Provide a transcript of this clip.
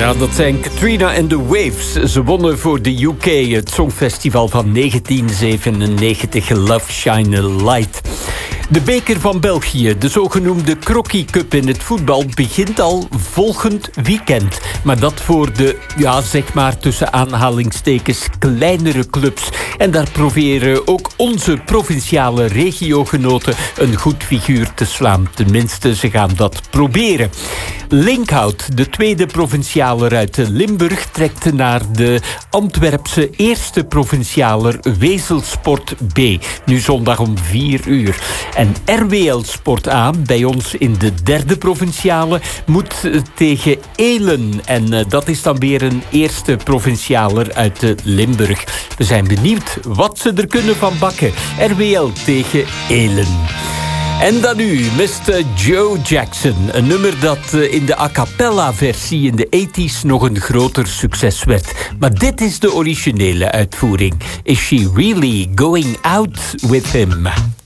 Ja, dat zijn Katrina and the Waves. Ze wonnen voor de UK het Songfestival van 1997, Love Shine a Light. De beker van België, de zogenoemde Crocky Cup in het voetbal, begint al volgend weekend. Maar dat voor de, zeg maar tussen aanhalingstekens, kleinere clubs. En daar proberen ook onze provinciale regiogenoten een goed figuur te slaan. Tenminste, ze gaan dat proberen. Linkhout, de tweede provincialer uit Limburg, trekt naar de Antwerpse eerste provincialer Wezelsport B. Nu zondag om 4:00. En RWL Sport A, bij ons in de derde provinciale, moet tegen Elen. En dat is dan weer een eerste provincialer uit Limburg. We zijn benieuwd wat ze er kunnen van bakken. RWL tegen Elen. En dan nu, Mr. Joe Jackson. Een nummer dat in de a cappella versie in de 80s nog een groter succes werd. Maar dit is de originele uitvoering. Is she really going out with him?